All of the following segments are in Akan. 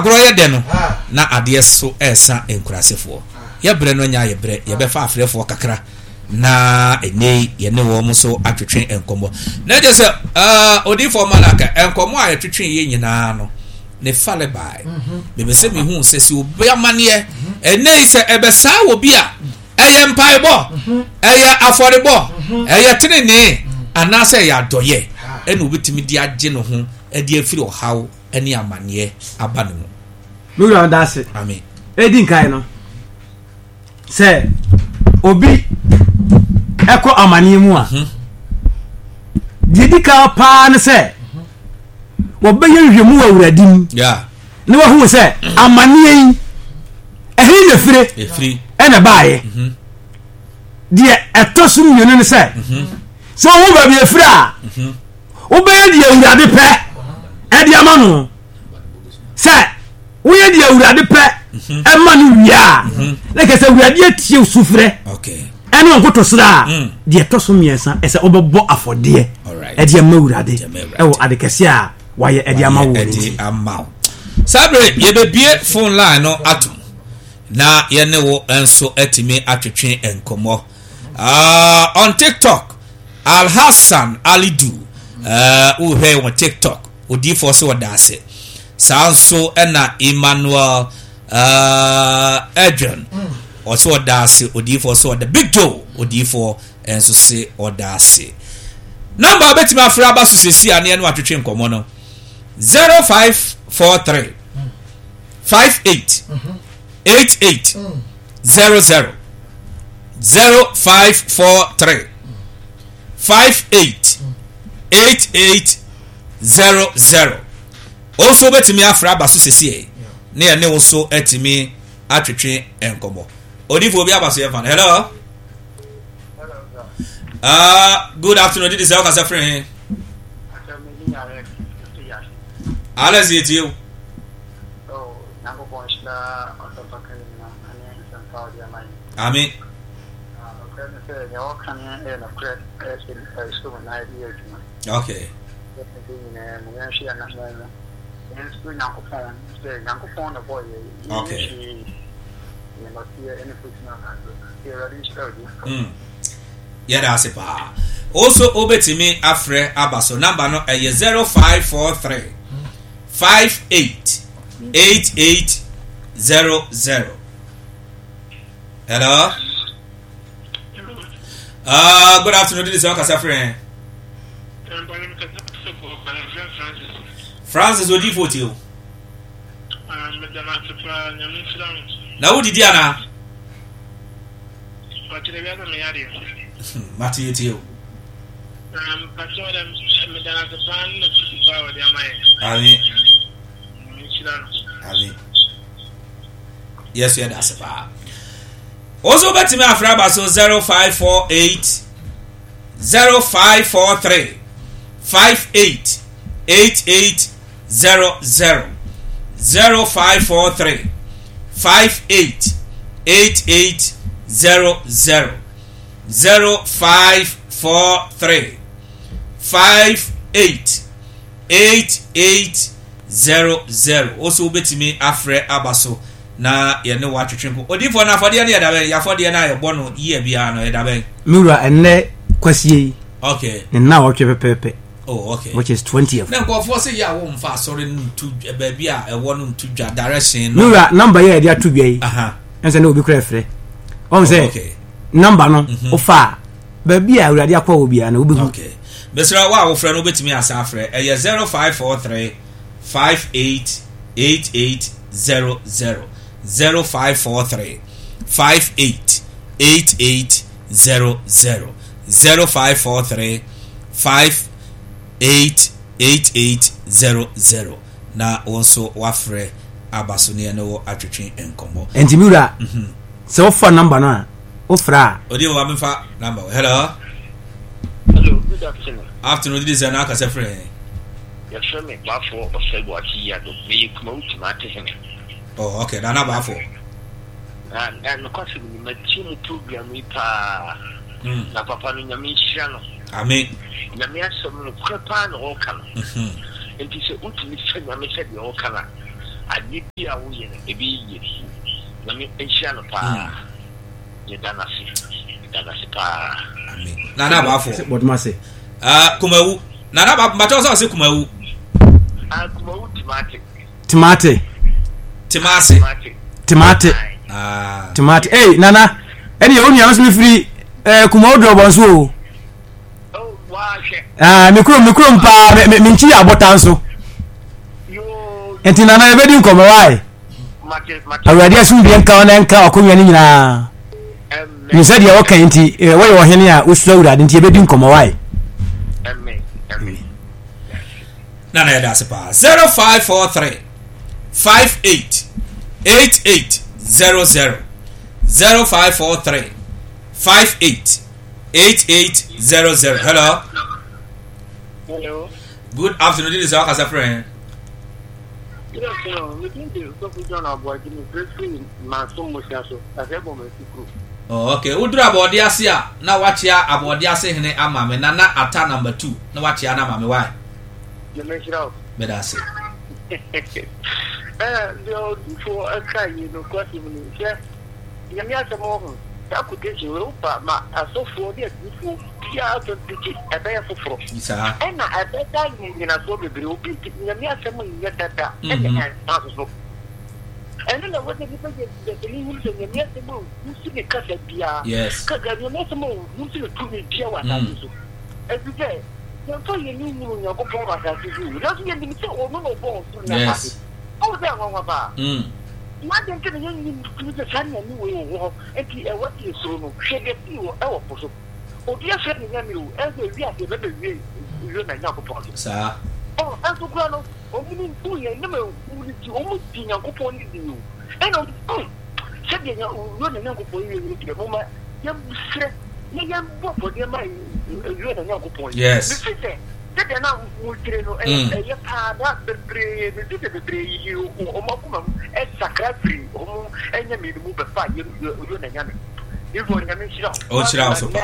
agro ye de no na ade so esa enkurasefo ye bre no nya ye bre ye be fa afrefo kakra na ene ye ne wo mo so atwetwe enkomo na je se odi for malaka enkomo a ye twetwe ye nyina no ne fale bai me se mi hu se si obi amane ene se ebe sa obi a eye mpaibo eye aforibo eye tinene anase ya doye ene obitimi di agye no ho edi afiri ohaw ene amane aba no no you understand amen edi nkai no se obi eko amane mu a didika pa ne se wobeye hwemu awuradim yeah ne wa hu se amane yi ehi na fire ena baaye die etosum nyene ne se so wo ba bi efire a wo be die awurade pe e die ama no se wo ye die awurade pe e ma no wia na ke se awurade atie usufre okay ene onkoto sra die etosum yesa e se obebo afode e die ma awurade e wo adekese a waye e die ama wo edi ama sabre ye be bie phone line no atum na ye ne wo enso etimi atwetwe enkomo on TikTok Al Hassan Alidu who hey on TikTok odi for so dase sanso ena Emmanuel Adrian also dase odi for so the Big Joe odi for enso se odase number betimi afra ba so sesi ane no atwetwe enkomo no 0543 58 8800 0543 58 8800 also betimi afra baso sesi na ye ne wo so etimi atwetwe enkomo odifo obi abaso ye fan hello good afternoon this is Elka Safrin Alex you amen okay yeah that's it also obetimi afre abaso number no 0543 58 8800 hello good afternoon this is Elka Safrin Francis odifo ti o na wo didi ana Mati ti o Amen yes yeah that's about also betimi afra ba so 0548 0543 58 8800 0543 58 8800 0543 58 8800 also betimi afre abaso na ye ne wa twetwenko odifo na afode ne yadabe yafode na ye bono ye bia no yadabe mura enne kwasie okay ne na wotwe pepepe oh okay which is 20th na ko for say ya wo mfa sorry ntu ba bia e wo no ntu dwa direction mura number ye dia to bia yi ense na obi kra frɛ on say okay number no ofa ba bia awurade akwa wo bia na obi okay besra wa wo frɛ no betimi asa frɛ e 0543 58 8800 0543 58 8800 0543 58 8800 na also wafre abasone ne wo atwetwe enkomo entimura so for number no ofra odi wa mefa number hello good afternoon this is Elka Safrin yes sir me ba for osego ati ya do be kuma utimate hene oh okay na ba for and because we team program we pa na papa no nyame hira no amen nyame asom no kwapa no o kan enti se utumi se nyame se de o kan ade bi a wo ye na e bi ye na me ehia no pa ye dana si pa amen nana bafo what must say kumawu nana ba macho so say kumawu kumawu timate eh nana eni o nua so free kumawu do bonso oh wa she mikro mpa me nchi abota nso enti nana ebedi nkomo wai awurade asum bi nka ona nka akonwa ni nyina ni said ya okay enti we yo hene a usu awurade enti ebedi nkomo wai amen nana ya da sepa 0543 58 8800 0543 58 8800 hello good afternoon this is our casa friend good afternoon we think you so put on about the free man so much so as a moment to oh okay udura abodi ase a na wachia abodi ase hene amame na ata number 2 na wachia na amame why you mention out bedase the for a guy you know question me yeah you me ase mo ta ku te jo pa ma aso for the before ya to tiki ebe ya foforo isa na ebe da ni na so bebre obi you me ase mo ya dada na aso and then what the people get the new thing you me ase mo you see the kasa bia ka ga you me ase mo you see to me bia wa ta so every day you for you new you go for ba ta so that's you me say o no bo so na oh there one ba imagine que you need to send me way and what is so no shege you e wo so o dia se ni mi o e so wi ase be be you na nya ko po sa oh aso kura no o mi ni tu ye na me o ni ti o mu ti nya ko po ni di o e no se de nya o na nya ko po ni ni ti mo ma ya busre ya bo po de ma you na nya ko po yes tete na multire no ya pa da bebre you o ma kuma e sakratri o mo enya mi mu be fa you na nya me ivo nya me shira o shira so pa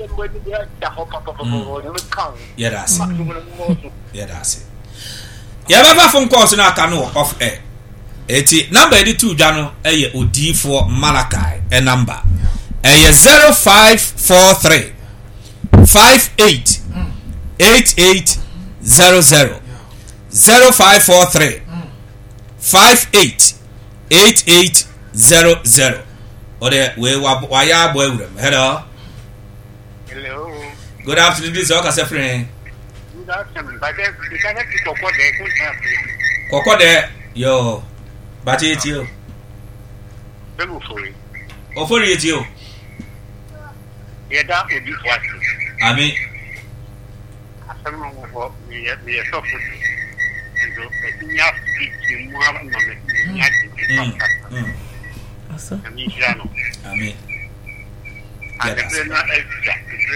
ya dase ya baba phone calls na aka no off air eti number edi 2 dwa no eye odifo Malakai e number eye 0543 58 8800 0543 58 8800 ode we wa ya boy wurem hello good afternoon this is Okasa friend good afternoon but the kind of koko de yo bati etio belu fori ofori etio ye da odi kwati ami we so food and so nya speak mu aba no me nya asa ami jano ami ade na extra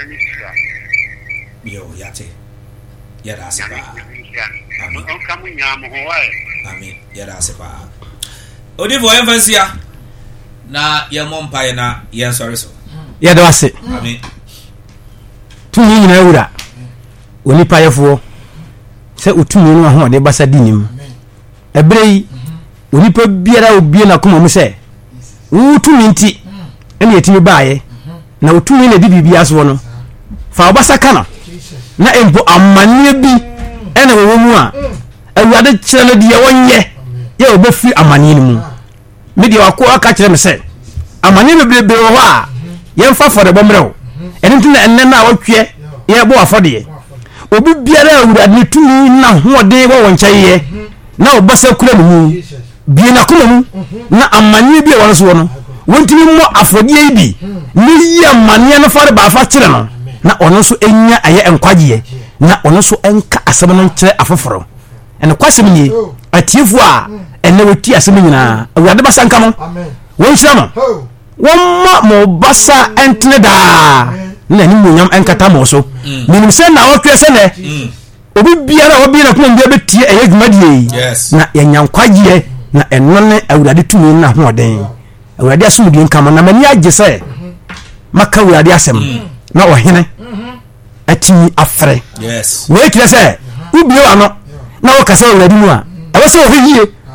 yo yate yada sepa ami on kamu nya mo ho wae ami yada sepa odi vo emfasia na ye mompa na ye sorry so yada ase ami tu ni na wura onipa yefo se otumi no ho de basa dinim ebrei onipa biara obie na koma mu se utumi nti ene yetimi baaye na otumi na bibia so no fa obasa kana na empo amane bi ene wo mu a awurade kire no de wonye ye obefi amane ni mu me de wako aka kire me se amane bebrebe wo ho a ye mfa for de bomrew ene ntina enne na wotwe ye bo afode obi biara awurade tumi na hoɔden wɔ nkyɛe na ɔbasa kura mu bie na koma mu na amane bi wɔ so no wontimi mmɔ afɔdeɛ bi ne yi amane no fare ba afa kyerɛ no na ɔno nso enya ayɛ nkwagyeɛ na ɔno nso enka asɛm no nkyerɛ afoforo ɛne kwasɛm nie atiefo a ɛnɛ wɔti asɛm nyinaa awurade basa nka mo wɔnhyira no wɔmma mo basa ɛntene daa na ni munyam enkata mo so minim se na wotwe se ne obi biara obi na kuma bia betie eye dwumadie na yanyankwagye na enno ne awurade tumi na hoɔden awurade asomdie nkama na mani agye se maka awurade asɛm na ɔhene atimi afre we kire se ubie wa no na wo kasa awurade mu a ɛwɔ se ohiyie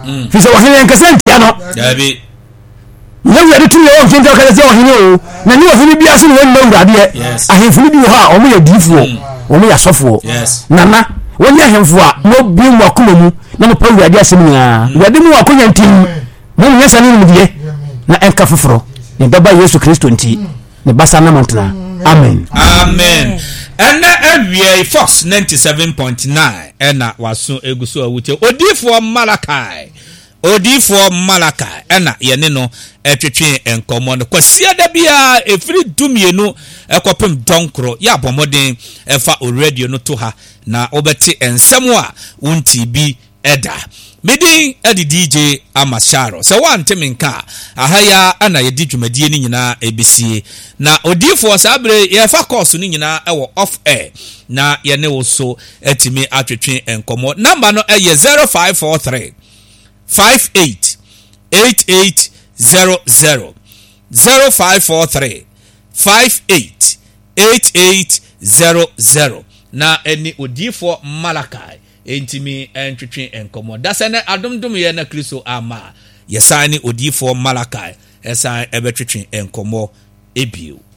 fi so ohene nkasa ntia no dabi When you do your own thing, na ni ohini bia so won mawurade ahemfo bi ho a omo ya difo omo ya sofo nana won ya ahemfo a no bi mu akoma mu na mo pawurade asem nya wade mu akonya ntim mo nyesa ni mu die na enka foforo ne baba Yesu Kristo nti ne basa na montana amen amen ena awie Fox 97.9 ena waso eguso awuche odifo Malakai ena yene no etwetwe enkomo no kwasia da bia efiri dumienu ekopem donkro ya bomoden efa o radio no to ha na obeti ensem a wonti bi eda medin edi DJ Amasharo so wante menka ahaya ana yedi dwumadie ni nyina ebisie na odifo sabre ye fa course ni nyina ewo off air na yene wo so etimi atwetwe enkomo number no eye 0543 588800 0543 588800 na eni odifo Malakai entimi entwetwe enkomo dasane adomdom ye na Kristo ama yesane odifo Malakai esan ebetwetwe enkomo ebio